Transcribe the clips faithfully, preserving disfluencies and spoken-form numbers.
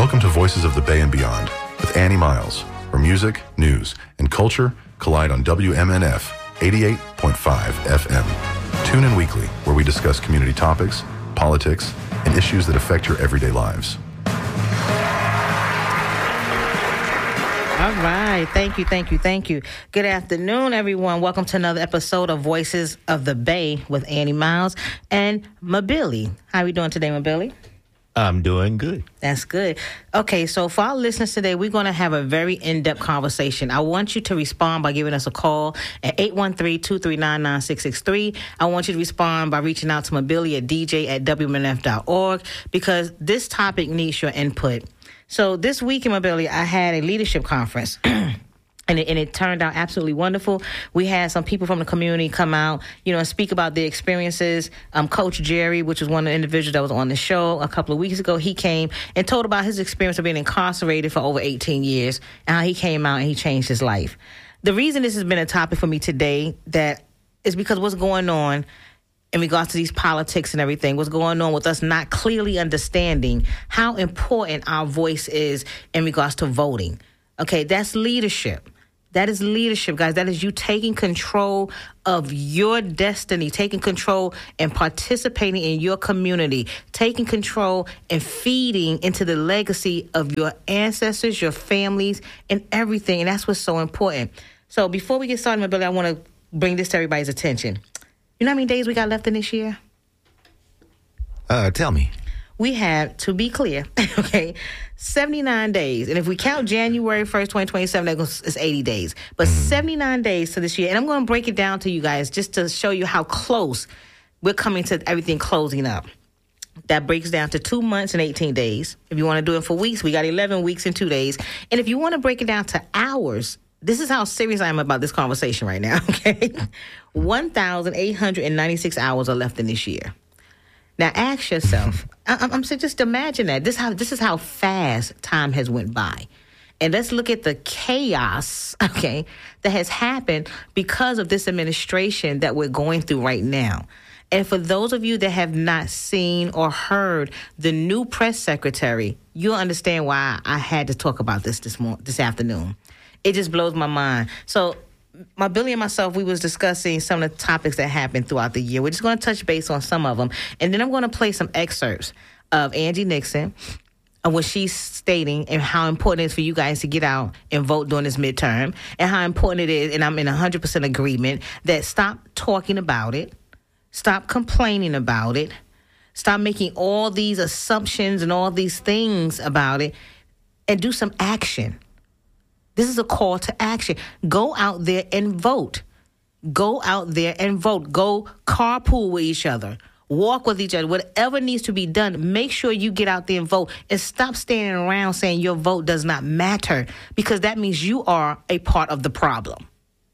Welcome to Voices of the Bay and Beyond with Annie Miles, where music, news, and culture collide on W M N F eighty-eight point five F M. Tune in weekly, where we discuss community topics, politics, and issues that affect your everyday lives. All right. Thank you, thank you, thank you. Good afternoon, everyone. Welcome to another episode of Voices of the Bay with Annie Miles and Mabili. How are we doing today, Mabili? I'm doing good. That's good. Okay, so for our listeners today, we're going to have a very in-depth conversation. I want you to respond by giving us a call at eight one three, two three nine, nine six six three. I want you to respond by reaching out to Mabili at d j at w m n f dot org because this topic needs your input. So this week in Mabili, I had a leadership conference. And it, and it turned out absolutely wonderful. We had some people from the community come out, you know, and speak about their experiences. Um, Coach Jerry, which was one of the individuals that was on the show a couple of weeks ago, he came and told about his experience of being incarcerated for over eighteen years and how he came out and he changed his life. The reason this has been a topic for me today that is because what's going on in regards to these politics and everything, what's going on with us not clearly understanding how important our voice is in regards to voting. Okay, that's leadership. That is leadership, guys. That is you taking control of your destiny, taking control and participating in your community, taking control and feeding into the legacy of your ancestors, your families, and everything. And that's what's so important. So before we get started, Mabili, I want to bring this to everybody's attention. You know how many days we got left in this year? Uh, tell me. We have, to be clear, okay, seventy-nine days. And if we count January first, twenty twenty-seven, it's eighty days. But mm-hmm. seventy-nine days to this year. And I'm going to break it down to you guys just to show you how close we're coming to everything closing up. That breaks down to two months and eighteen days. If you want to do it for weeks, we got eleven weeks and two days. And if you want to break it down to hours, this is how serious I am about this conversation right now, okay? one thousand eight hundred ninety-six hours are left in this year. Now, ask yourself, I, I'm saying just imagine that. This, how, this is how fast time has went by. And let's look at the chaos, okay, that has happened because of this administration that we're going through right now. And for those of you that have not seen or heard the new press secretary, you'll understand why I had to talk about this this, morning, this afternoon. It just blows my mind. So, Mabili and myself, we was discussing some of the topics that happened throughout the year. We're just going to touch base on some of them. And then I'm going to play some excerpts of Angie Nixon and what she's stating and how important it is for you guys to get out and vote during this midterm and how important it is, and I'm in one hundred percent agreement, that stop talking about it, stop complaining about it, stop making all these assumptions and all these things about it, and do some action. This is a call to action. Go out there and vote. Go out there and vote. Go carpool with each other. Walk with each other. Whatever needs to be done, make sure you get out there and vote. And stop standing around saying your vote does not matter, because that means you are a part of the problem.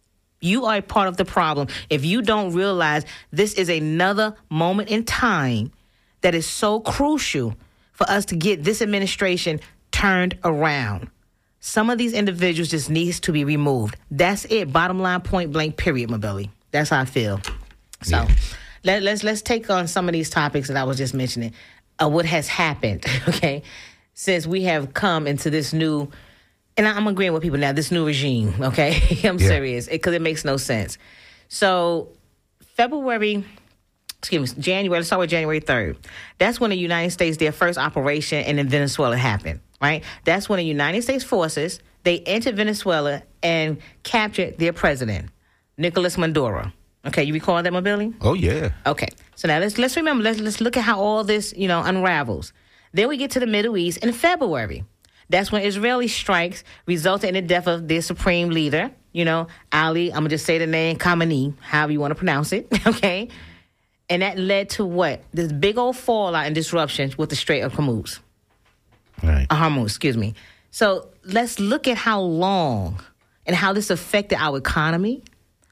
You are a part of the problem. If you don't realize this is another moment in time that is so crucial for us to get this administration turned around. Some of these individuals just needs to be removed. That's it. Bottom line, point blank, period, Mabili. That's how I feel. So yeah. let, let's let's take on some of these topics that I was just mentioning. Uh, what has happened, okay, since we have come into this new, and I'm agreeing with people now, this new regime, okay? I'm yeah. serious, because it, it makes no sense. So February, excuse me, January, let's start with January third. That's when the United States, their first operation in Venezuela happened. Right? That's when the United States forces, they entered Venezuela and captured their president, Nicolas Maduro. Okay, you recall that, Mabili? Oh, yeah. Okay, so now let's let's remember, let's, let's look at how all this, you know, unravels. Then we get to the Middle East in February. That's when Israeli strikes resulted in the death of their supreme leader, you know, Ali, I'm going to just say the name, Khamenei, however you want to pronounce it, okay? And that led to what? This big old fallout and disruptions with the Strait of Hormuz. Right. Uh, Hormuz, excuse me. So let's look at how long and how this affected our economy,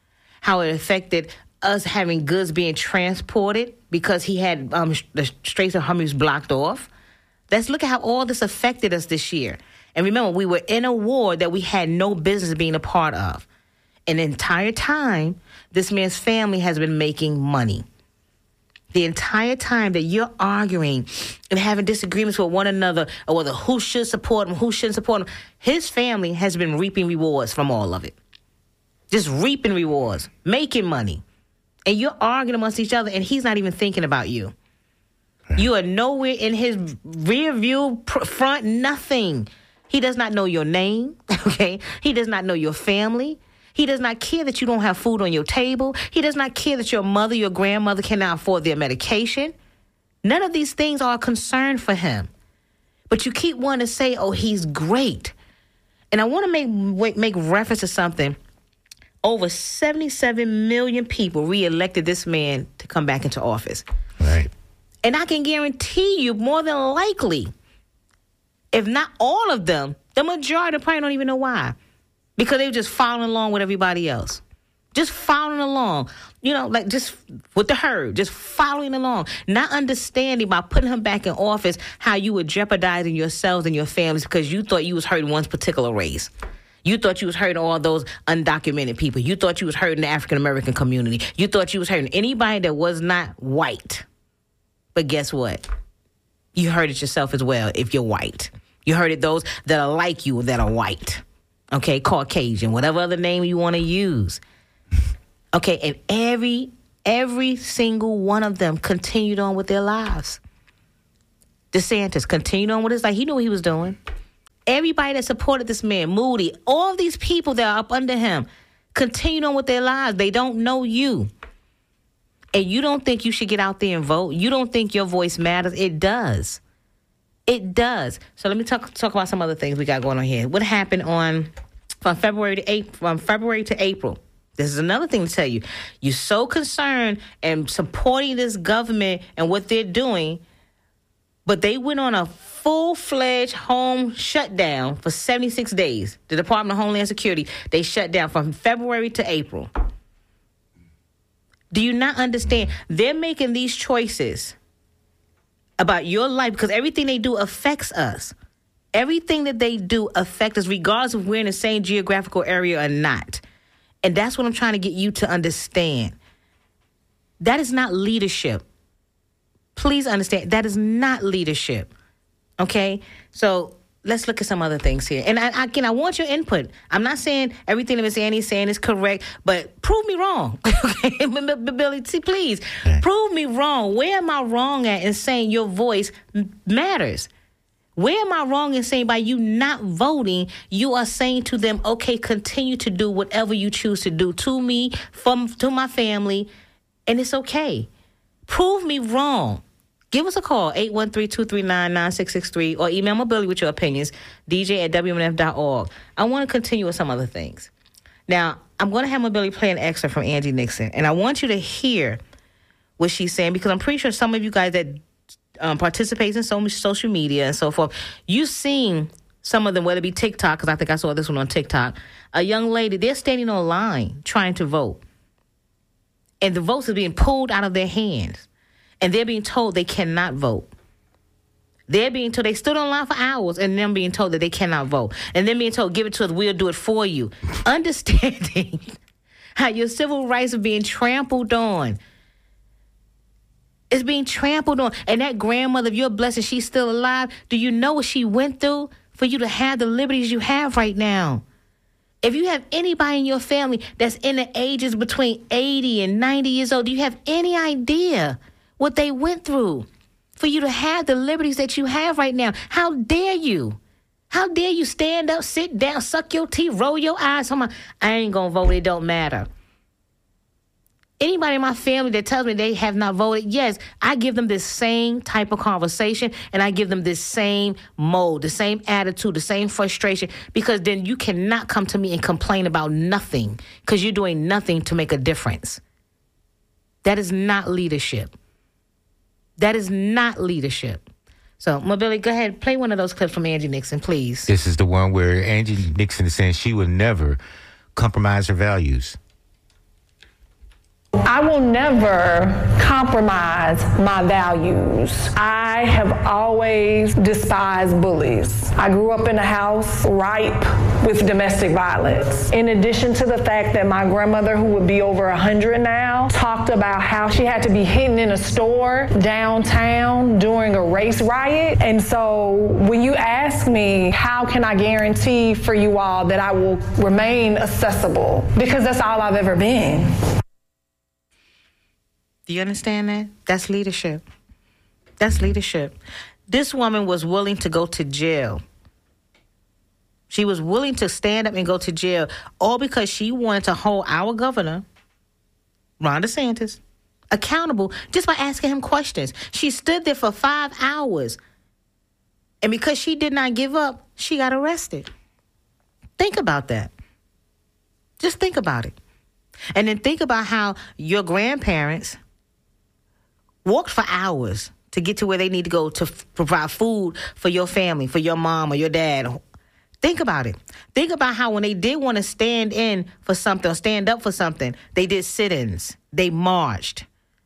how it affected us having goods being transported because he had um, the Straits of Hormuz blocked off. Let's look at how all this affected us this year. And remember, we were in a war that we had no business being a part of. And the entire time, this man's family has been making money. The entire time that you're arguing and having disagreements with one another or whether who should support him, who shouldn't support him, his family has been reaping rewards from all of it. Just reaping rewards, making money. And you're arguing amongst each other, and he's not even thinking about you. Right. You are nowhere in his rear view, pr- front, nothing. He does not know your name, okay? He does not know your family. He does not care that you don't have food on your table. He does not care that your mother, your grandmother cannot afford their medication. None of these things are a concern for him. But you keep wanting to say, oh, he's great. And I want to make make reference to something. Over seventy-seven million people reelected this man to come back into office. Right. And I can guarantee you, more than likely, if not all of them, the majority probably don't even know why. Because they were just following along with everybody else. Just following along. You know, like just with the herd. Just following along. Not understanding by putting him back in office how you were jeopardizing yourselves and your families because you thought you was hurting one particular race. You thought you was hurting all those undocumented people. You thought you was hurting the African-American community. You thought you was hurting anybody that was not white. But guess what? You hurt it yourself as well if you're white. You hurted those that are like you that are white. Okay, Caucasian, whatever other name you want to use. Okay, and every every single one of them continued on with their lives. DeSantis continued on with his life. He knew what he was doing. Everybody that supported this man, Moody, all these people that are up under him, continued on with their lives. They don't know you. And you don't think you should get out there and vote. You don't think your voice matters. It does. It does. So let me talk talk about some other things we got going on here. What happened on from February to April? From February to April. This is another thing to tell you. You're so concerned and supporting this government and what they're doing, but they went on a full-fledged home shutdown for seventy-six days. The Department of Homeland Security, they shut down from February to April. Do you not understand? They're making these choices about your life because everything they do affects us. Everything that they do affects us regardless of we're in the same geographical area or not. And that's what I'm trying to get you to understand. That is not leadership. Please understand, that is not leadership. Okay? So let's look at some other things here. And I, again, I want your input. I'm not saying everything that Miz Annie's saying is correct, but prove me wrong. Okay, Billy, please, okay. Prove me wrong. Where am I wrong at in saying your voice matters? Where am I wrong in saying by you not voting, you are saying to them, okay, continue to do whatever you choose to do to me, from to my family, and it's okay. Prove me wrong. Give us a call, eight one three, two three nine, nine six six three, or email Mobility with your opinions, D J at W M N F dot org. I want to continue with some other things. Now, I'm going to have Mobility play an excerpt from Angie Nixon, and I want you to hear what she's saying, because I'm pretty sure some of you guys that um, participate in so much social media and so forth, you've seen some of them, whether it be TikTok, because I think I saw this one on TikTok, a young lady, they're standing on line trying to vote, and the votes are being pulled out of their hands. And they're being told they cannot vote. They're being told, they stood online for hours, and them being told that they cannot vote. And then being told, give it to us, we'll do it for you. Understanding how your civil rights are being trampled on. It's being trampled on. And that grandmother, if you're blessed and she's still alive, do you know what she went through for you to have the liberties you have right now? If you have anybody in your family that's in the ages between eighty and ninety years old, do you have any idea what they went through for you to have the liberties that you have right now? How dare you? How dare you stand up, sit down, suck your teeth, roll your eyes? Come on, I ain't going to vote. It don't matter. Anybody in my family that tells me they have not voted, yes, I give them this same type of conversation, and I give them this same mode, the same attitude, the same frustration, because then you cannot come to me and complain about nothing because you're doing nothing to make a difference. That is not leadership. That is not leadership. So, Mobility, go ahead. Play one of those clips from Angie Nixon, please. This is the one where Angie Nixon is saying she would never compromise her values. I will never compromise my values. I I have always despised bullies. I grew up in a house ripe with domestic violence. In addition to the fact that my grandmother, who would be over one hundred now, talked about how she had to be hidden in a store downtown during a race riot. And so when you ask me, how can I guarantee for you all that I will remain accessible? Because that's all I've ever been. Do you understand that? That's leadership. That's leadership. This woman was willing to go to jail. She was willing to stand up and go to jail, all because she wanted to hold our governor, Ron DeSantis, accountable just by asking him questions. She stood there for five hours. And because she did not give up, she got arrested. Think about that. Just think about it. And then think about how your grandparents walked for hours to get to where they need to go to f- provide food for your family, for your mom or your dad. Think about it. Think about how when they did want to stand in for something or stand up for something, they did sit-ins. They marched.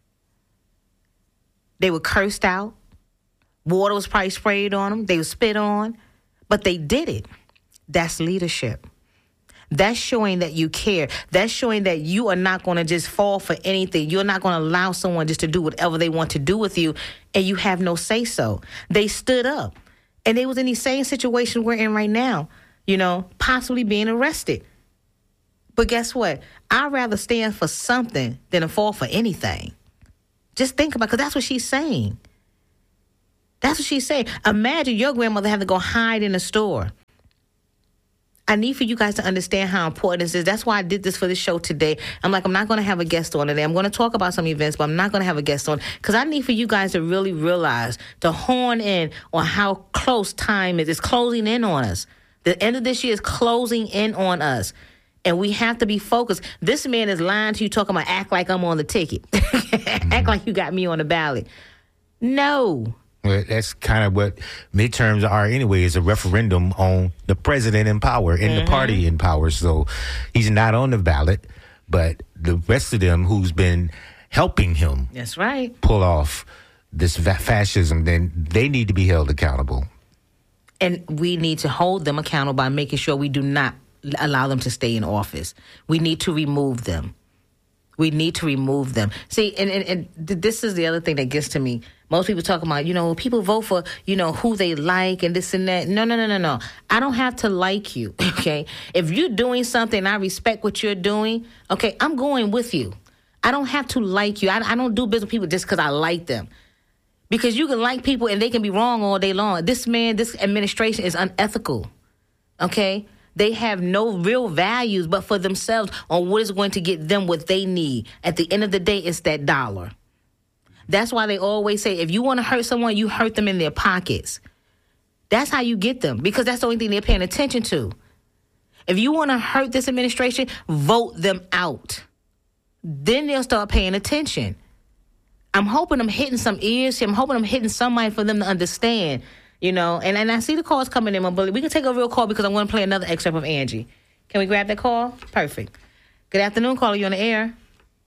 They were cursed out. Water was probably sprayed on them. They were spit on. But they did it. That's leadership. That's showing that you care. That's showing that you are not going to just fall for anything. You're not going to allow someone just to do whatever they want to do with you, and you have no say-so. They stood up, and they was in the same situation we're in right now, you know, possibly being arrested. But guess what? I'd rather stand for something than to fall for anything. Just think about it, because that's what she's saying. That's what she's saying. Imagine your grandmother having to go hide in a store. I need for you guys to understand how important this is. That's why I did this for the show today. I'm like, I'm not going to have a guest on today. I'm going to talk about some events, but I'm not going to have a guest on because I need for you guys to really realize, to horn in on how close time is. It's closing in on us. The end of this year is closing in on us. And we have to be focused. This man is lying to you, talking about act like I'm on the ticket. Act like you got me on the ballot. No. Well, that's kind of what midterms are anyway, is a referendum on the president in power and mm-hmm. the party in power. So he's not on the ballot, but the rest of them who's been helping him that's right. pull off this va- fascism, then they need to be held accountable. And we need to hold them accountable by making sure we do not allow them to stay in office. We need to remove them. We need to remove them. See, and, and, and this is the other thing that gets to me. Most people talk about, you know, people vote for, you know, who they like and this and that. No, no, no, no, no. I don't have to like you, okay? If you're doing something and I respect what you're doing, okay, I'm going with you. I don't have to like you. I, I don't do business with people just because I like them. Because you can like people and they can be wrong all day long. This man, this administration is unethical, okay? They have no real values but for themselves on what is going to get them what they need. At the end of the day, it's that dollar. That's why they always say, if you want to hurt someone, you hurt them in their pockets. That's how you get them, because that's the only thing they're paying attention to. If you want to hurt this administration, vote them out. Then they'll start paying attention. I'm hoping I'm hitting some ears. I'm hoping I'm hitting somebody for them to understand. You know, and, and I see the calls coming in, my bully. We can take a real call because I'm going to play another excerpt of Angie. Can we grab that call? Perfect. Good afternoon, caller. You on the air?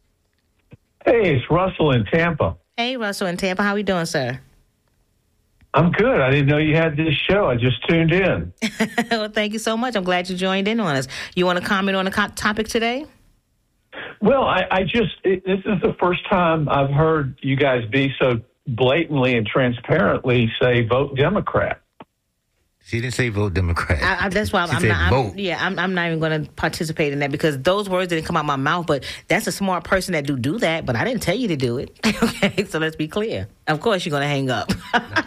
Hey, it's Russell in Tampa. Hey, Russell in Tampa. How we doing, sir? I'm good. I didn't know you had this show. I just tuned in. Well, thank you so much. I'm glad you joined in on us. You want to comment on the co- topic today? Well, I, I just, it, this is the first time I've heard you guys be so blatantly and transparently say vote Democrat. She didn't say vote Democrat. I, I, that's why I'm, she I'm said not. vote. I'm, yeah, I'm, I'm not even going to participate in that because those words didn't come out my mouth. But that's a smart person that do do that. But I didn't tell you to do it. Okay, so let's be clear. Of course, you're going to hang up.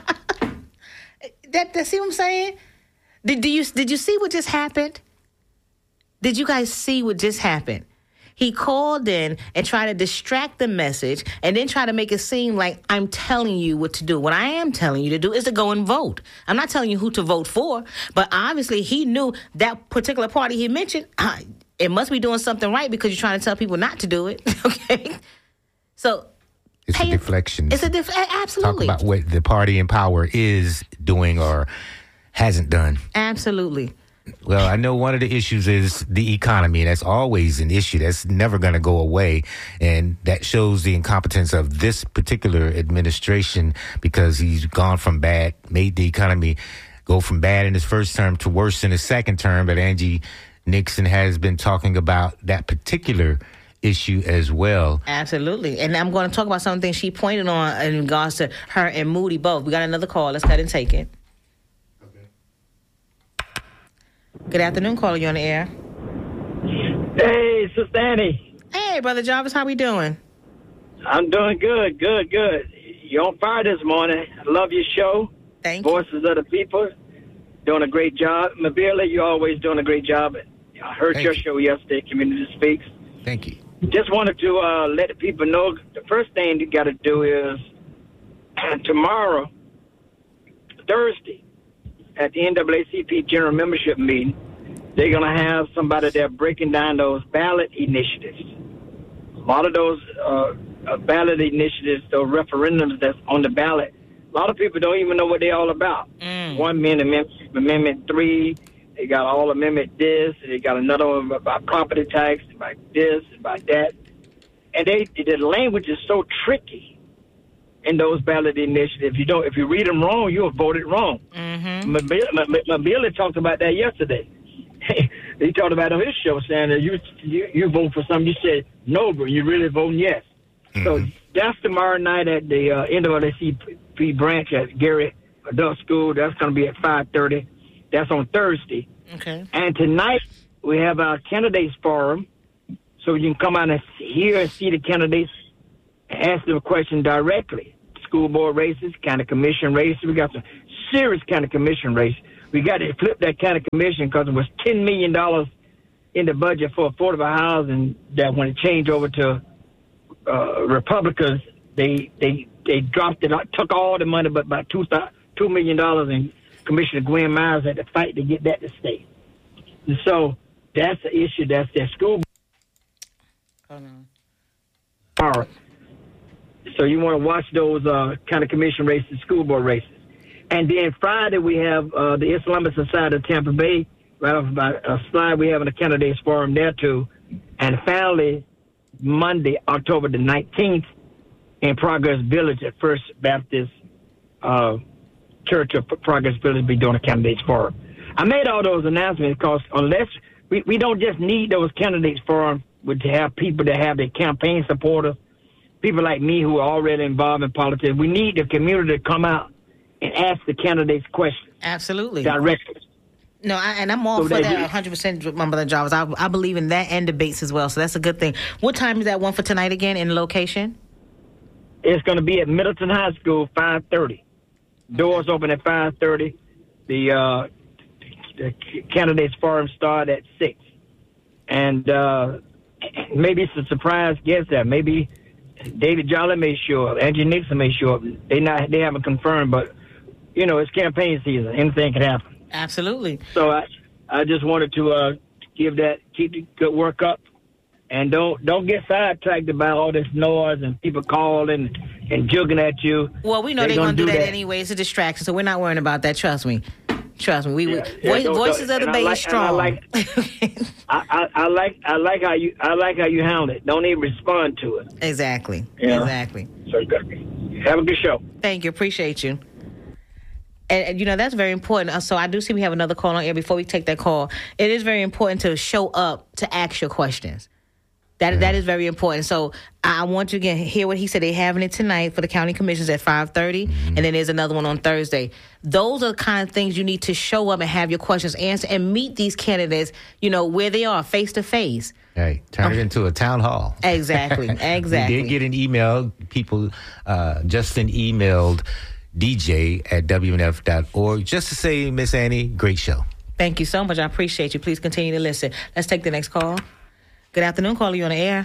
that, that see what I'm saying? Did do you did you see what just happened? Did you guys see what just happened? He called in and tried to distract the message and then try to make it seem like I'm telling you what to do. What I am telling you to do is to go and vote. I'm not telling you who to vote for, but obviously he knew that particular party he mentioned, uh, it must be doing something right because you're trying to tell people not to do it, okay? So it's a deflection. It's a def- absolutely. Talk about what the party in power is doing or hasn't done. Absolutely. Well, I know one of the issues is the economy. That's always an issue. That's never going to go away. And that shows the incompetence of this particular administration because he's gone from bad, made the economy go from bad in his first term to worse in his second term. But Angie Nixon has been talking about that particular issue as well. Absolutely. And I'm going to talk about something she pointed on in regards to her and Moody both. We got another call. Let's go ahead and take it. Good afternoon, caller. You on the air? Hey, Sister Annie. Hey, Brother Jarvis. How we doing? I'm doing good, good, good. You're on fire this morning. I love your show. Thank you. Voices of the People. Doing a great job. Mabila, you're always doing a great job. I heard Thank your you. show yesterday, Community Speaks. Thank you. Just wanted to uh, let the people know the first thing you got to do is tomorrow, Thursday, at the N double A C P General Membership Meeting, they're going to have somebody there breaking down those ballot initiatives. A lot of those uh, uh, ballot initiatives, those referendums that's on the ballot, a lot of people don't even know what they're all about. Mm. One amendment, Amendment three, they got all amendment this, they got another one about property tax, about this, about that. And they the language is so tricky in those ballot initiatives. You don't, if you read them wrong, you'll vote it wrong. Mm-hmm. Mabila talked about that yesterday. He talked about it on his show, saying that you you, you vote for something, you said no, but you really voting yes. Mm-hmm. So that's tomorrow night at the uh, N double A C P branch at Gary Adult School. That's going to be at five thirty. That's on Thursday. Okay. And tonight we have our candidates forum, so you can come out and hear and see the candidates and ask them a question directly. School board races, county commission races. We got some serious county commission races. We got to flip that county commission because it was ten million dollars in the budget for affordable housing that when it changed over to uh, Republicans, they they they dropped it, took all the money, but about two two million dollars, and Commissioner Gwen Myers had to fight to get that to stay. And so that's the issue. That's their school. Hold on. All right. So you want to watch those uh, kind of commission races, school board races. And then Friday we have uh, the Islamic Society of Tampa Bay, right off about a slide we have in the candidates forum there too. And finally, Monday, October the nineteenth, in Progress Village at First Baptist uh, Church of Progress Village be doing a candidates forum. I made all those announcements because unless we, we don't just need those candidates forum to have people that have their campaign supporters, people like me who are already involved in politics. We need the community to come out and ask the candidates questions. Absolutely. Directly. No, I, and I'm all So for they- that one hundred percent, my brother Jarvis. I, I believe in that and debates as well, so that's a good thing. What time is that one for tonight again in location? It's going to be at Middleton High School, five thirty. Doors open at five thirty. The, uh, the candidates forum start at six. And uh, maybe it's a surprise guest there. Maybe David Jolly may show up. Angie Nixon may show up. They not they haven't confirmed, but you know it's campaign season. Anything can happen. Absolutely. So I I just wanted to uh, give that keep the good work up, and don't don't get sidetracked about all this noise and people calling and jugging at you. Well, we know they're going to do that, anyway. It's a distraction, so we're not worrying about that. Trust me. Trust me. We, Yeah, we yeah, voice, don't- voices don't- of the and I Bay like- is and I strong. like- I, I, I like I like how you I like how you handle it. Don't even respond to it. Exactly. Yeah. Exactly. So good. Have a good show. Thank you. Appreciate you. And, and, you know, that's very important. Uh, So I do see we have another call on air. Before we take that call, it is very important to show up to ask your questions. That That is very important. So I want you to again hear what he said. They're having it tonight for the county commissions at five thirty, mm-hmm. and then there's another one on Thursday. Those are the kind of things you need to show up and have your questions answered and meet these candidates, you know, where they are, face to face. Hey, turn it into a town hall. Exactly, exactly. We did get an email. People, uh, Justin emailed D J at W N F dot org just to say, Miss Annie, great show. Thank you so much. I appreciate you. Please continue to listen. Let's take the next call. Good afternoon. Caller, you on the air?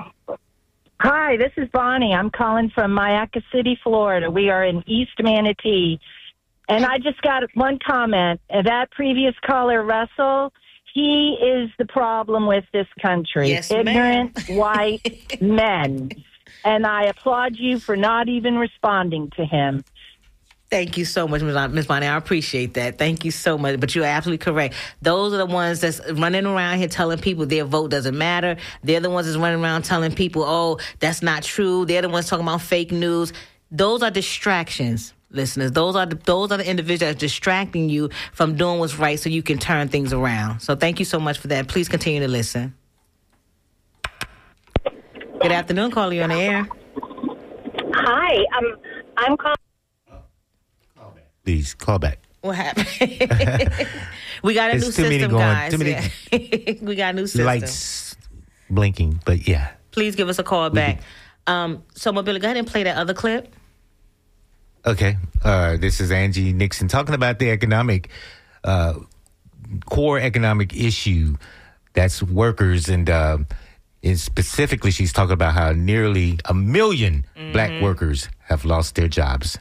Hi, this is Bonnie. I'm calling from Mayaca City, Florida. We are in East Manatee. And I just got one comment. That previous caller, Russell, he is the problem with this country. Yes, Ignorant ma'am. white men. And I applaud you for not even responding to him. Thank you so much, Miz Bonnie. I appreciate that. Thank you so much. But you're absolutely correct. Those are the ones that's running around here telling people their vote doesn't matter. They're the ones that's running around telling people, oh, that's not true. They're the ones talking about fake news. Those are distractions, listeners. Those are the, those are the individuals that are distracting you from doing what's right so you can turn things around. So thank you so much for that. Please continue to listen. Good afternoon, caller. You on the air? Hi, um, I'm calling. Please call back. What happened? We got a It's new too many system, going- guys. too many- Yeah. We got a new system. Lights blinking, but yeah. Please give us a call back. Um, so, Mobili, go ahead and play that other clip. Okay. Uh, this is Angie Nixon talking about the economic, uh, core economic issue that's workers. And uh, and specifically, she's talking about how nearly a million Mm-hmm. black workers have lost their jobs.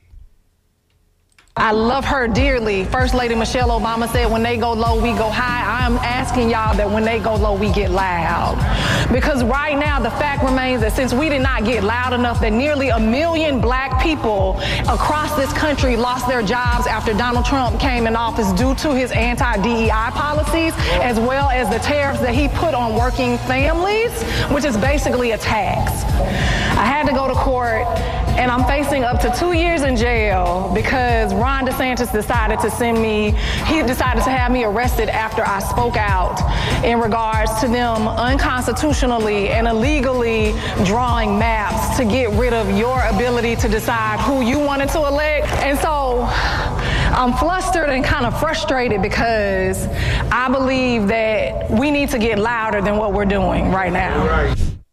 I love her dearly. First Lady Michelle Obama said, when they go low, we go high. I'm asking y'all that when they go low, we get loud. Because right now, the fact remains that since we did not get loud enough, that nearly a million black people across this country lost their jobs after Donald Trump came in office due to his anti-D E I policies, as well as the tariffs that he put on working families, which is basically a tax. I had to go to court, and I'm facing up to two years in jail because Ron DeSantis decided to send me, he decided to have me arrested after I spoke out in regards to them unconstitutionally and illegally drawing maps to get rid of your ability to decide who you wanted to elect. And so I'm flustered and kind of frustrated because I believe that we need to get louder than what we're doing right now.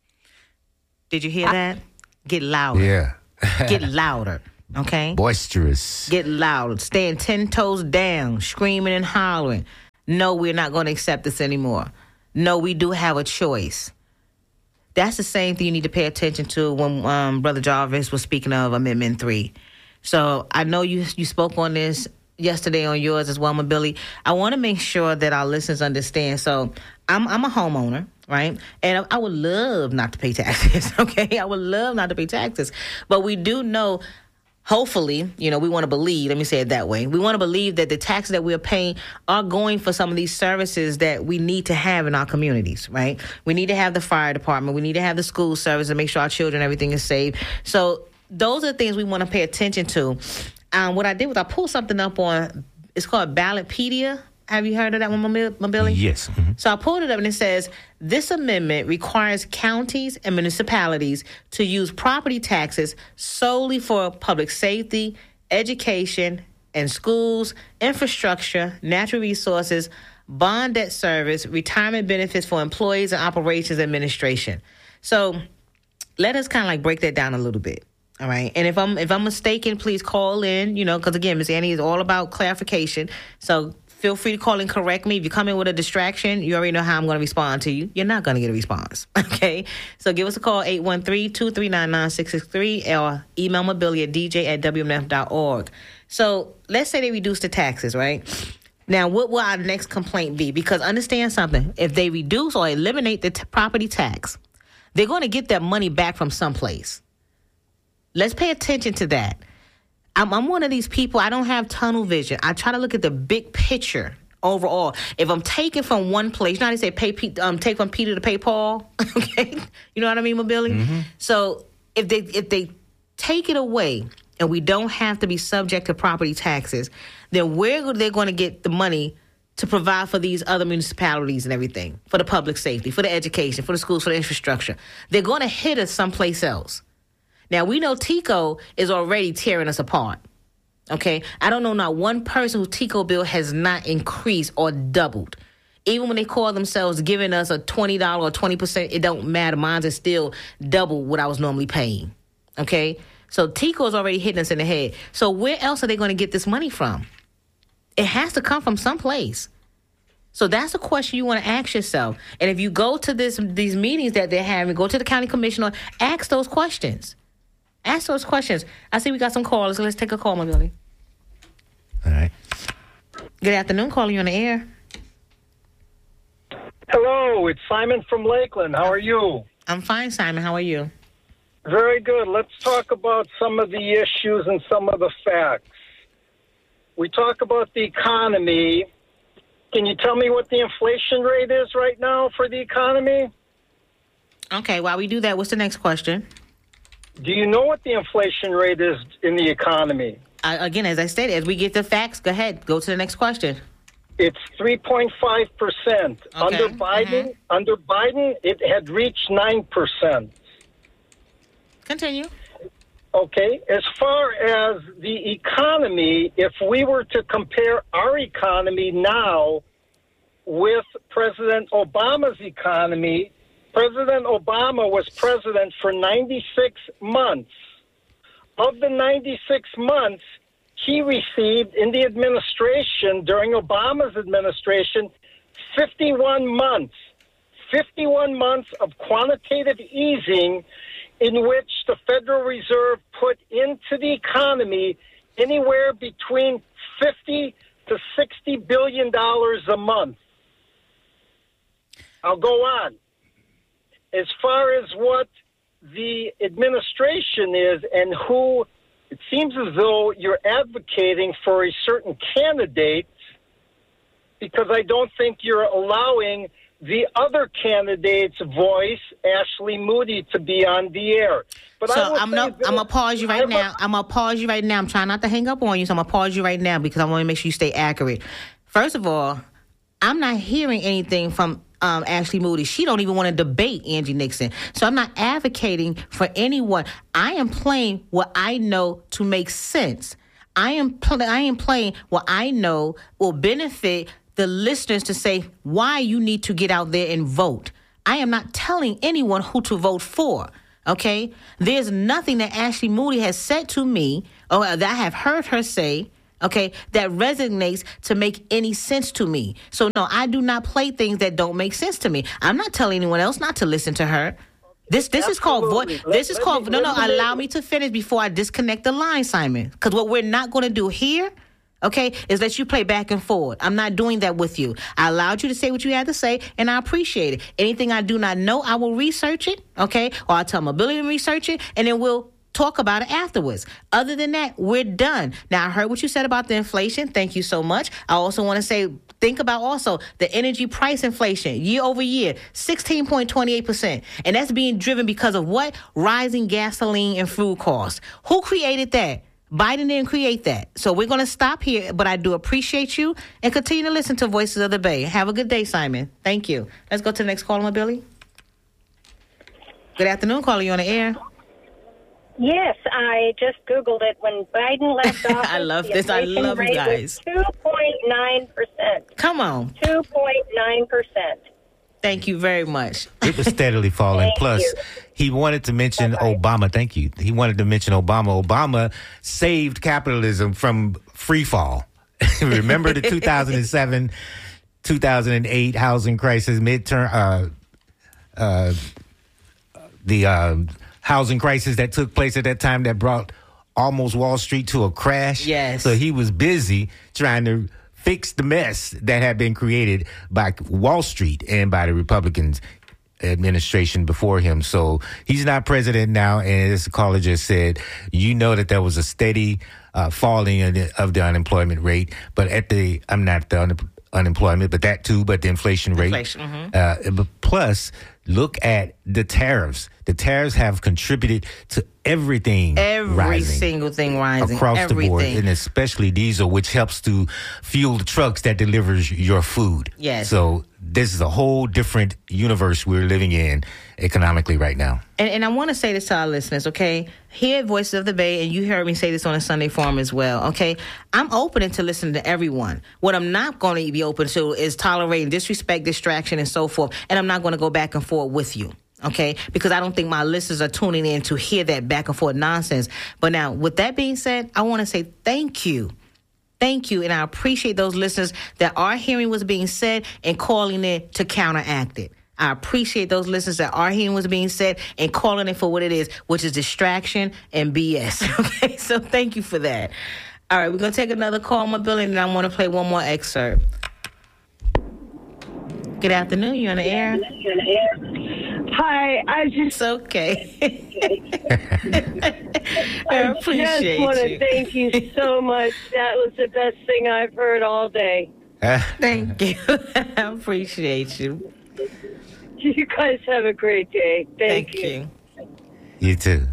Did you hear that? Get louder. Yeah. Get louder. Okay? Boisterous. Get loud. Stand ten toes down, screaming and hollering. No, we're not going to accept this anymore. No, we do have a choice. That's the same thing you need to pay attention to when um, Brother Jarvis was speaking of Amendment three. So I know you you spoke on this yesterday on yours as well, Mobili. I want to make sure that our listeners understand. So I'm I'm a homeowner, right? And I would love not to pay taxes, okay? I would love not to pay taxes. But we do know, hopefully, you know, we want to believe, let me say it that way. We want to believe that the taxes that we're paying are going for some of these services that we need to have in our communities, right? We need to have the fire department. We need to have the school service to make sure our children, everything is safe. So those are things we want to pay attention to. Um, what I did was I pulled something up on, it's called Ballotpedia. Have you heard of that one, Mobili? Yes. Mm-hmm. So I pulled it up and it says, this amendment requires counties and municipalities to use property taxes solely for public safety, education, and schools, infrastructure, natural resources, bond debt service, retirement benefits for employees and operations administration. So let us kind of like break that down a little bit. All right. And if I'm if I'm mistaken, please call in, you know, because again, Miss Annie is all about clarification. So feel free to call and correct me. If you come in with a distraction, you already know how I'm going to respond to you. You're not going to get a response. Okay. So give us a call, eight one three, two three nine, nine six six three, or email Mobili at d j at w m f dot org. So let's say they reduce the taxes, right? Now, what will our next complaint be? Because understand something. If they reduce or eliminate the t- property tax, they're going to get that money back from someplace. Let's pay attention to that. I'm, I'm one of these people, I don't have tunnel vision. I try to look at the big picture overall. If I'm taking from one place, you know how they say pay, um, take from Peter to pay Paul? Okay? You know what I mean, Mobili? Mm-hmm. So if they if they take it away and we don't have to be subject to property taxes, then where they're going to get the money to provide for these other municipalities and everything, for the public safety, for the education, for the schools, for the infrastructure. They're going to hit us someplace else. Now, we know TICO is already tearing us apart, okay? I don't know not one person whose TICO bill has not increased or doubled. Even when they call themselves giving us a twenty dollars or twenty percent, it don't matter. Mine is still double what I was normally paying, okay? So TICO is already hitting us in the head. So where else are they going to get this money from? It has to come from someplace. So that's a question you want to ask yourself. And if you go to this these meetings that they're having, go to the county commissioner, ask those questions. Ask those questions. I see we got some callers. So let's take a call, Mobili. All right. Good afternoon. Calling you on the air. Hello, it's Simon from Lakeland. How are you? I'm fine, Simon. How are you? Very good. Let's talk about some of the issues and some of the facts. We talk about the economy. Can you tell me what the inflation rate is right now for the economy? Okay, while we do that, what's the next question? Do you know what the inflation rate is in the economy? Uh, again, as I stated, as we get the facts, go ahead. Go to the next question. It's three point five percent. Okay. Under Biden, Mm-hmm. under Biden, it had reached nine percent. Continue. Okay. As far as the economy, if we were to compare our economy now with President Obama's economy, President Obama was president for ninety-six months. Of the ninety-six months, he received in the administration, during Obama's administration, fifty-one months. fifty-one months of quantitative easing in which the Federal Reserve put into the economy anywhere between fifty to sixty billion dollars a month. I'll go on. As far as what the administration is and who, it seems as though you're advocating for a certain candidate, because I don't think you're allowing the other candidate's voice, Ashley Moody, to be on the air. But so I will I'm say not. this, I'm gonna pause you right I now. will- I'm gonna pause you right now. I'm trying not to hang up on you, so I'm gonna pause you right now because I want to make sure you stay accurate. First of all, I'm not hearing anything from um, Ashley Moody. She don't even want to debate Angie Nixon. So I'm not advocating for anyone. I am playing what I know to make sense. I am pl- I am playing what I know will benefit the listeners to say why you need to get out there and vote. I am not telling anyone who to vote for. Okay? There's nothing that Ashley Moody has said to me or that I have heard her say, okay, that resonates to make any sense to me. So, no, I do not play things that don't make sense to me. I'm not telling anyone else not to listen to her. This this is called Absolutely. voice. This Let- is let called me- no let no. me- Allow me to finish before I disconnect the line, Simon. Because what we're not going to do here, okay, is let you play back and forward. I'm not doing that with you. I allowed you to say what you had to say, and I appreciate it. Anything I do not know, I will research it, okay, or I'll tell Mobility to research it, and then we'll talk about it afterwards. Other than that, we're done. Now, I heard what you said about the inflation. Thank you so much. I also want to say, think about also the energy price inflation year over year, sixteen point two eight percent. And that's being driven because of what? Rising gasoline and food costs. Who created that? Biden didn't create that. So we're going to stop here, but I do appreciate you and continue to listen to Voices of the Bay. Have a good day, Simon. Thank you. Let's go to the next caller, Billy. Good afternoon, caller. You on the air? Yes, I just Googled it. When Biden left office, I love the this. I inflation love you rate guys. was two point nine percent. Come on. two point nine percent. Thank you very much. It was steadily falling. Thank Plus, you. he wanted to mention Bye-bye. Obama. Thank you. He wanted to mention Obama. Obama saved capitalism from free fall. Remember the two thousand seven, two thousand eight housing crisis, midterm, uh, uh, the uh, housing crisis that took place at that time that brought almost Wall Street to a crash. Yes. So he was busy trying to fix the mess that had been created by Wall Street and by the Republicans administration before him. So he's not president now. And as the caller just said, you know that there was a steady uh, falling of the, of the unemployment rate. But at the, I'm not the un, unemployment, but that too, but the inflation rate. Inflation, mhm. Uh, but plus, look at the tariffs. The tariffs have contributed to everything Every rising single thing rising. across Everything. the board, and especially diesel, which helps to fuel the trucks that delivers your food. Yes. So this is a whole different universe we're living in economically right now. And, and I want to say this to our listeners, okay? Here at Voices of the Bay, and you heard me say this on a Sunday Forum as well, okay? I'm open to listening to everyone. What I'm not going to be open to is tolerating disrespect, distraction, and so forth. And I'm not going to go back and forth with you, okay? Because I don't think my listeners are tuning in to hear that back and forth nonsense. But now, with that being said, I want to say thank you. Thank you, and I appreciate those listeners that are hearing what's being said and calling it to counteract it. I appreciate those listeners that are hearing what's being said and calling it for what it is, which is distraction and B S. Okay, so thank you for that. All right, we're going to take another call, my Billy, and I want to play one more excerpt. Good afternoon. You on the air? Hi, I just. It's okay. I I appreciate just want to you. thank you so much. That was the best thing I've heard all day. Thank you. I appreciate you. You guys have a great day. Thank, Thank you. You too.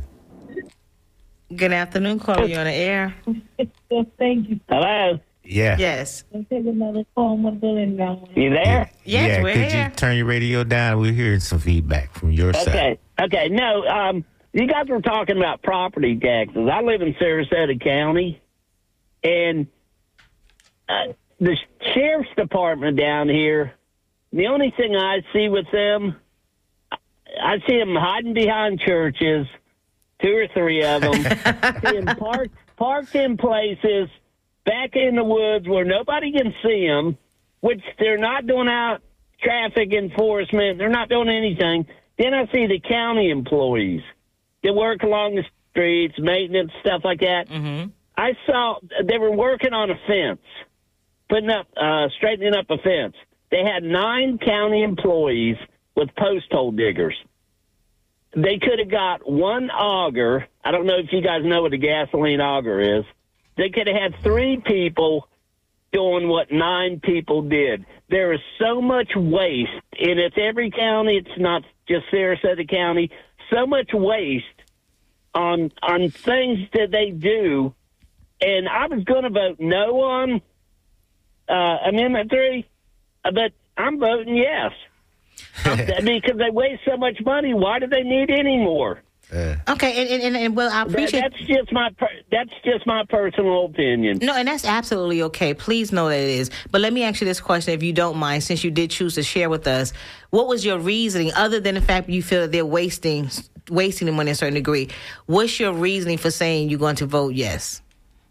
Good afternoon, caller. You on the air? Thank you. Hello. Yeah. Yes. I'll take another call. You there? Yes, yeah. we're Could here. you turn your radio down? We're hearing some feedback from your side. Okay. Okay. No, um, you guys were talking about property taxes. I live in Sarasota County, and uh, the sheriff's department down here, the only thing I see with them, I see them hiding behind churches, two or three of them, see them parked, parked in places back in the woods where nobody can see them, which they're not doing out traffic enforcement. They're not doing anything. Then I see the county employees that work along the streets, maintenance, stuff like that. Mm-hmm. I saw they were working on a fence, putting up, uh, straightening up a fence. They had nine county employees with post hole diggers. They could have got one auger. I don't know if you guys know what a gasoline auger is. They could have had three people doing what nine people did. There is so much waste, and it's every county. It's not just Sarasota County. So much waste on on things that they do. And I was going to vote no on uh, Amendment three, but I'm voting yes. Because they waste so much money. Why do they need any more? Uh, Okay, and, and, and well, I appreciate that, that's just my per, that's just my personal opinion. No, and that's absolutely okay. Please know that it is. But let me ask you this question, if you don't mind, since you did choose to share with us. What was your reasoning, other than the fact that you feel that they're wasting wasting the money to a certain degree? What's your reasoning for saying you're going to vote yes?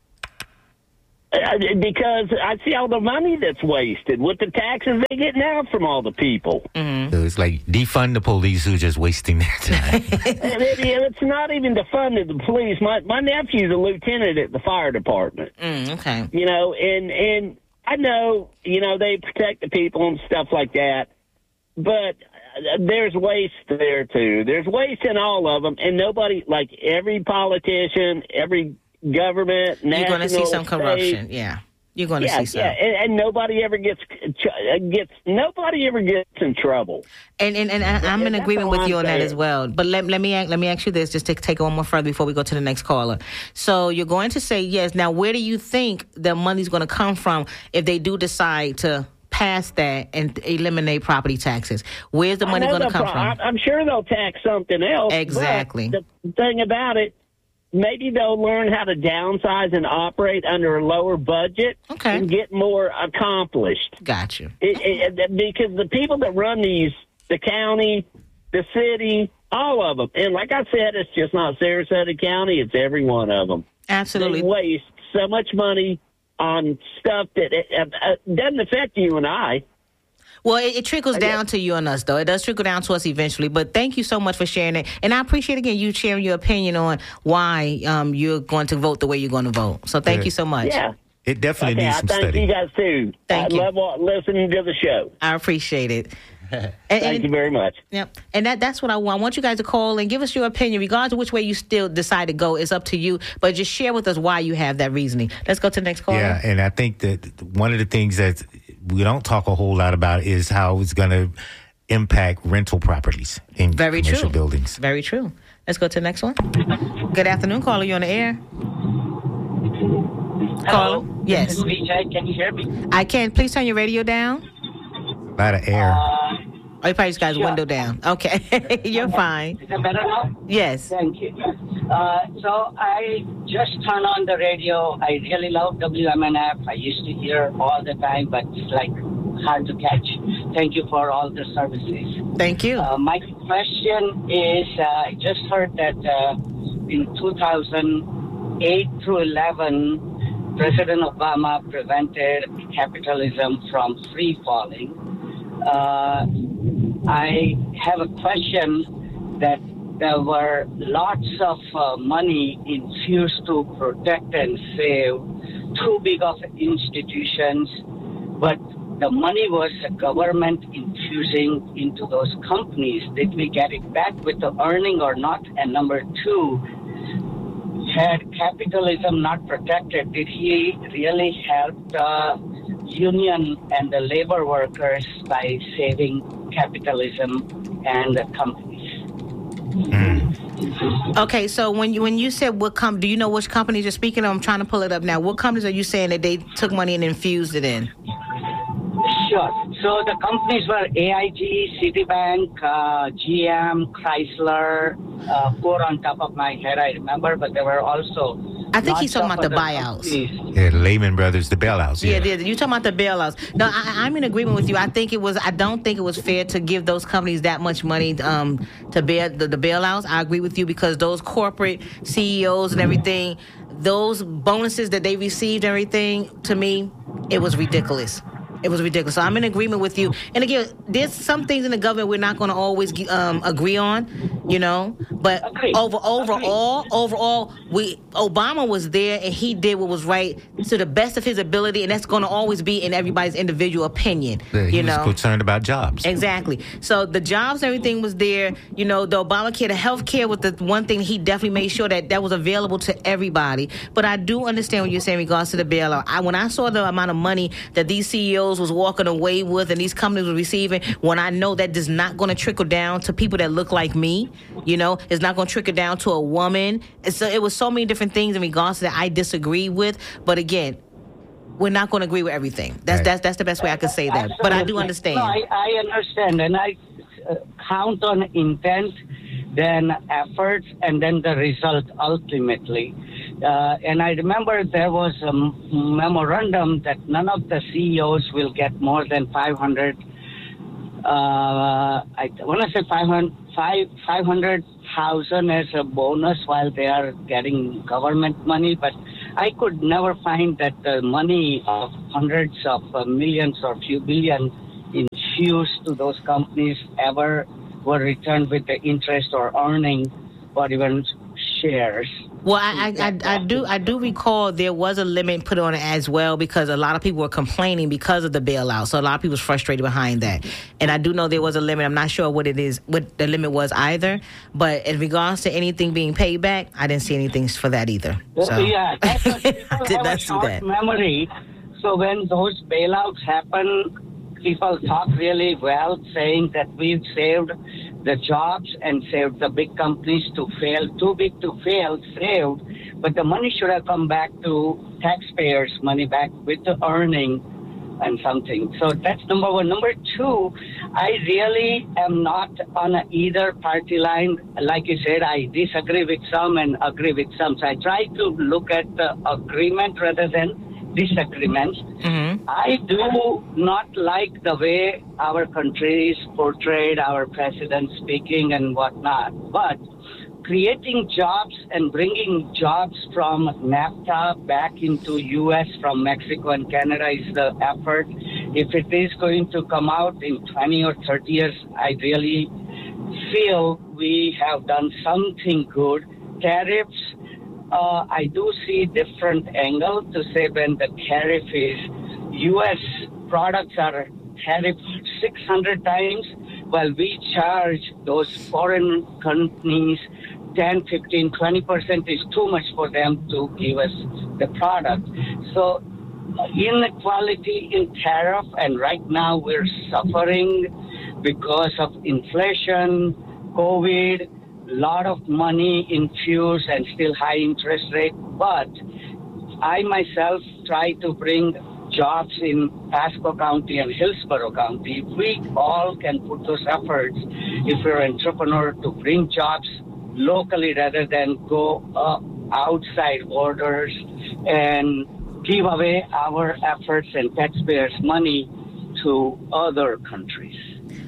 Uh, because I see all the money that's wasted with the taxes they get now from all the people. Mm-hmm. So it's like defund the police who are just wasting their time. And it, it's not even defunding the police. My my nephew's a lieutenant at the fire department. Mm, okay. You know, and and I know, you know, they protect the people and stuff like that, but there's waste there too. There's waste in all of them, and nobody, like every politician, every government, national, You're going to see some state, corruption, yeah. You're going to yeah, see some. yeah, and, and nobody ever gets gets nobody ever gets in trouble. And and, and I, I'm in That's agreement all with I'm you on that saying. as well. But let, let me ask, let me ask you this, just to take it one more further before we go to the next caller. So you're going to say yes. Now, where do you think the money's going to come from if they do decide to pass that and eliminate property taxes? Where's the money I know going to they'll come pro- from? I'm sure they'll tax something else. Exactly. But the thing about it, maybe they'll learn how to downsize and operate under a lower budget Okay. and get more accomplished. Got you. It, it, because the people that run these, the county, the city, all of them, and like I said, it's just not Sarasota County, it's every one of them. Absolutely. They waste so much money on stuff that it, uh, doesn't affect you and I. Well, it, it trickles down to you and us, though. It does trickle down to us eventually. But thank you so much for sharing it. And I appreciate, again, you sharing your opinion on why um, you're going to vote the way you're going to vote. So thank Yeah. you so much. Yeah. It definitely Okay, needs I some thank study. you guys, too. Thank I you. love wa- listening to the show. I appreciate it. And, Thank and- you very much. Yep. And that that's what I want. I want you guys to call and give us your opinion. Regardless of which way you still decide to go, it's up to you. But just share with us why you have that reasoning. Let's go to the next caller. Yeah, and I think that one of the things that we don't talk a whole lot about is how it's going to impact rental properties in Very commercial true. buildings. Very true. Let's go to the next one. Good afternoon, caller. You on the air? Caller? Yes. This is Vijay. Can you hear me? I can. Please turn your radio down. A lot of air. Uh, Oh, you probably just got his window down. Okay. You're fine. Is that better now? Yes. Thank you. Uh, so I just turned on the radio. I really love W M N F. I used to hear all the time, but it's like hard to catch. Thank you for all the services. Thank you. Uh, my question is, uh, I just heard that uh, in two thousand eight through eleven, President Obama prevented capitalism from free falling. Uh, I have a question that there were lots of uh, money infused to protect and save too big of institutions, but the money was the government infusing into those companies. Did we get it back with the earning or not? And number two, had capitalism not protected, did he really help the union and the labor workers by saving capitalism and the companies? Mm. Okay, so when you when you said what com, do you know which companies you're speaking of? I'm trying to pull it up now. What companies are you saying that they took money and infused it in? Sure. So the companies were A I G, Citibank, uh, G M, Chrysler, uh, four on top of my head, I remember, but there were also... I think he's talking about the buyouts. Companies. Yeah, Lehman Brothers, the bailouts. Yeah, Yeah, yeah, you're talking about the bailouts. No, I, I'm in agreement with you. I think it was. I don't think it was fair to give those companies that much money um, to bear the, the bailouts. I agree with you because those corporate C E Os and everything, those bonuses that they received, and everything, to me, it was ridiculous. It was ridiculous. So I'm in agreement with you. And again, there's some things in the government we're not going to always um, agree on, you know. But Agreed. over overall, Agreed. overall, we Obama was there and he did what was right to the best of his ability, and that's going to always be in everybody's individual opinion. Yeah, he you was know, concerned about jobs. Exactly. So the jobs, everything was there. You know, the Obamacare, the health care was the one thing he definitely made sure that that was available to everybody. But I do understand what you're saying in regards to the bailout. I, when I saw the amount of money that these C E Os was walking away with and these companies were receiving, when I know that is not going to trickle down to people that look like me, you know, it's not going to trickle down to a woman. And so it was so many different things in regards to that I disagree with. But again, we're not going to agree with everything. That's right. that's that's the best way I can say that. But I do understand. No, I, I understand, and I uh, count on intent, then efforts, and then the result ultimately. Uh, and I remember there was a memorandum that none of the C E Os will get more than five hundred. Uh, I want to say five hundred, five hundred thousand as a bonus while they are getting government money, but I could never find that the money of hundreds of uh, millions or few billion infused to those companies ever were returned with the interest or earning or even shares. Well, I, I, I, I do I do recall there was a limit put on it as well because a lot of people were complaining because of the bailout. So a lot of people was frustrated behind that. And I do know there was a limit. I'm not sure what it is, what the limit was either. But in regards to anything being paid back, I didn't see anything for that either. So. Yeah, that's what people I did have not a see short that. memory. So when those bailouts happen, people talk really well, saying that we've saved the jobs and saved the big companies to fail, too big to fail, saved, but the money should have come back to taxpayers, money back with the earning and something. So that's number one. Number two, I really am not on a either party line. Like you said, I disagree with some and agree with some. So I try to look at the agreement rather than disagreements. Mm-hmm. I do not like the way our country is portrayed, our president speaking and whatnot. But creating jobs and bringing jobs from NAFTA back into U S from Mexico and Canada is the effort. If it is going to come out in twenty or thirty years, I really feel we have done something good. Tariffs, Uh, I do see different angle to say when the tariff is U S products are tariffed six hundred times, while we charge those foreign companies ten, fifteen, twenty percent is too much for them to give us the product. So inequality in tariff, and right now we're suffering because of inflation, COVID, lot of money infused and still high interest rate. But I myself try to bring jobs in Pasco County and Hillsborough County. We all can put those efforts if we're an entrepreneur to bring jobs locally rather than go uh, outside borders and give away our efforts and taxpayers' money to other countries.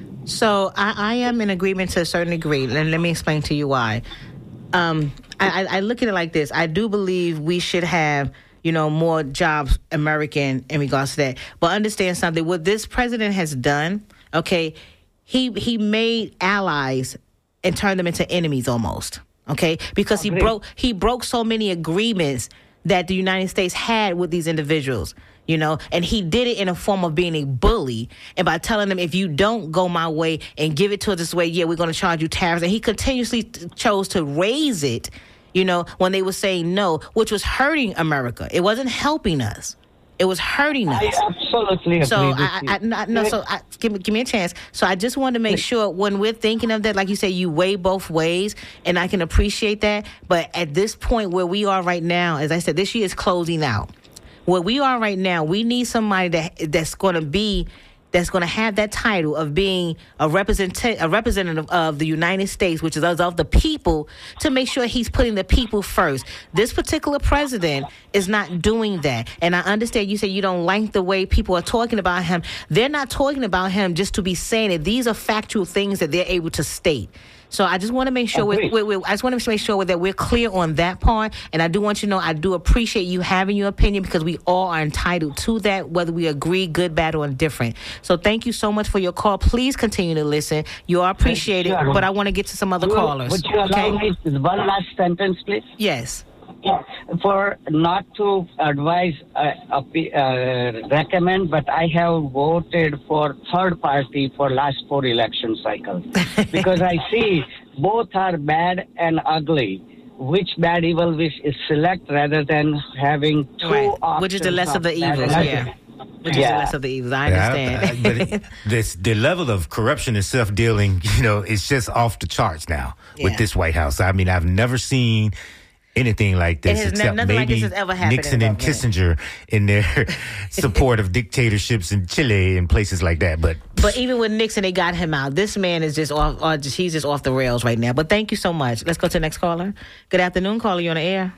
So I, I am in agreement to a certain degree, and let me explain to you why. Um, I, I look at it like this. I do believe we should have, you know, more jobs American in regards to that. But understand something. What this president has done, okay, he he made allies and turned them into enemies almost, okay? Because he broke he broke so many agreements that the United States had with these individuals. You know, and he did it in a form of being a bully, and by telling them, if you don't go my way and give it to us this way, yeah, we're going to charge you tariffs. And he continuously t- chose to raise it, you know, when they were saying no, which was hurting America. It wasn't helping us. It was hurting us. I absolutely agree so with I, you. I, I, no, so I, give me, give me a chance. So I just wanted to make sure when we're thinking of that, like you say, you weigh both ways, and I can appreciate that. But at this point where we are right now, as I said, this year is closing out. Where we are right now, we need somebody that that's going to be, that's going to have that title of being a representative, a representative of the United States, which is of the people, to make sure he's putting the people first. This particular president is not doing that. And I understand you say you don't like the way people are talking about him. They're not talking about him just to be saying it. These are factual things that they're able to state. So I just want to make sure we're, we're, we're, I just want to make sure that we're clear on that part. And I do want you to know I do appreciate you having your opinion, because we all are entitled to that, whether we agree, good, bad, or indifferent. So thank you so much for your call. Please continue to listen. You are appreciated, Sure. but I want to get to some other Would- callers. Would you allow Okay? me one last sentence, please? Yes. Yeah, for not to advise, uh, appe- uh, recommend, but I have voted for third party for last four election cycles because I see both are bad and ugly. Which bad evil wish is select rather than having two Right. options? Which is the less of the bad evils, and yeah. ugly. Which is Yeah. the less of the evils. I Yeah, understand. I- I- but it, this, the level of corruption and self-dealing, you know, is just off the charts now with Yeah. this White House. I mean, I've never seen anything like this It has ne- except nothing like maybe this has ever happened Nixon in and government. Kissinger in their support of dictatorships in Chile and places like that. But But even with Nixon, they got him out. This man is just off. Or just, he's just off the rails right now. But thank you so much. Let's go to the next caller. Good afternoon, caller. You on the air?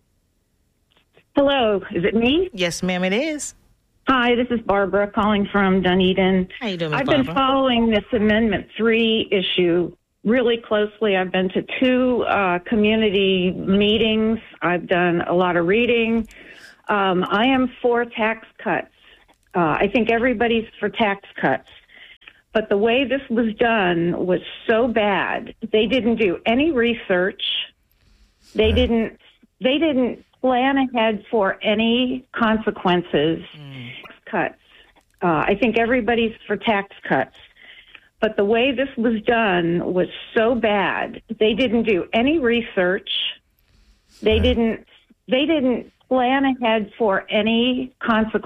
Hello, is it me? Yes, ma'am. It is. Hi, this is Barbara calling from Dunedin. How you doing, Miz I've been Barbara? following this Amendment three issue really closely. I've been to two uh, community meetings. I've done a lot of reading. Um, I am for tax cuts. Uh, I think everybody's for tax cuts. But the way this was done was so bad. They didn't do any research. They didn't. They didn't plan ahead for any consequences. Mm. Cuts. Uh, I think everybody's for tax cuts. But the way this was done was so bad. They didn't do any research. They didn't. They didn't plan ahead for any consequences.